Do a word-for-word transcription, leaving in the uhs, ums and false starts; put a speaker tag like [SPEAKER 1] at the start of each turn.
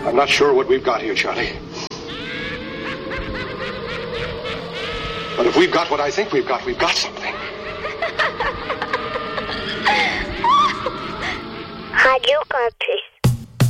[SPEAKER 1] I'm not sure what we've got here, Charlie. But if we've got what I think we've got, we've got something.
[SPEAKER 2] Radio Campus.